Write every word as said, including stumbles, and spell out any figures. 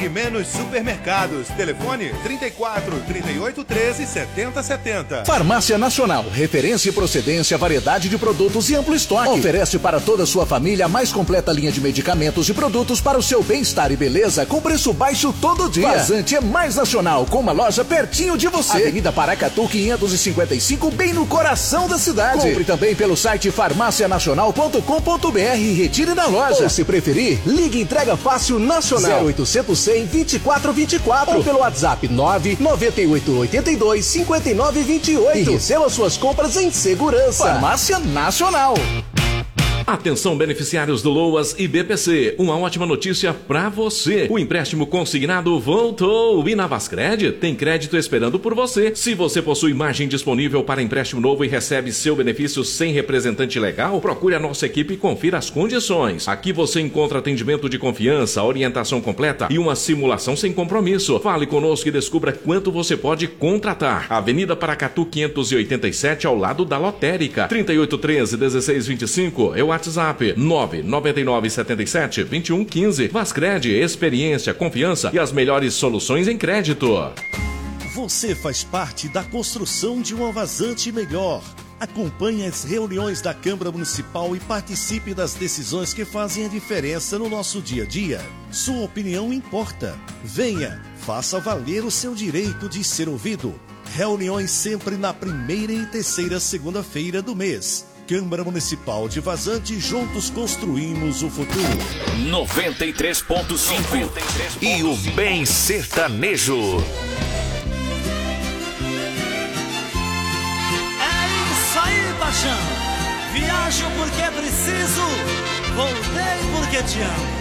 E menos supermercados. Telefone trinta e quatro, trinta e oito, treze, setenta, setenta. Farmácia Nacional, referência e procedência, variedade de produtos e amplo estoque. Oferece para toda a sua família a mais completa linha de medicamentos e produtos para o seu bem-estar e beleza com preço baixo todo dia. Vazante é mais nacional, com uma loja pertinho de você. Avenida Paracatu quinhentos e cinquenta e cinco, bem no coração da cidade. Compre também pelo site farmácia nacional ponto com ponto br e retire na loja. Ou, se preferir, ligue Entrega Fácil Nacional zero oitocentos, cem, vinte e quatro vinte e quatro ou pelo WhatsApp nove nove oito oito dois, cinco nove dois oito e receba suas compras em segurança. Farmácia Nacional. Atenção, beneficiários do Loas e B P C. Uma ótima notícia pra você. O empréstimo consignado voltou. E na Vascred tem crédito esperando por você. Se você possui margem disponível para empréstimo novo e recebe seu benefício sem representante legal, procure a nossa equipe e confira as condições. Aqui você encontra atendimento de confiança, orientação completa e uma simulação sem compromisso. Fale conosco e descubra quanto você pode contratar. Avenida Paracatu quinhentos e oitenta e sete, ao lado da Lotérica. trinta e oito, treze, dezesseis, vinte e cinco é o WhatsApp nove nove nove sete sete, dois um um cinco. Vascred, experiência, confiança e as melhores soluções em crédito. Você faz parte da construção de uma Vazante melhor. Acompanhe as reuniões da Câmara Municipal e participe das decisões que fazem a diferença no nosso dia a dia. Sua opinião importa. Venha, faça valer o seu direito de ser ouvido. Reuniões sempre na primeira e terceira segunda-feira do mês. Câmara Municipal de Vazante, juntos construímos o futuro. noventa e três ponto cinco e o Bem Sertanejo. É isso aí, paixão. Viajo porque preciso, voltei porque te amo.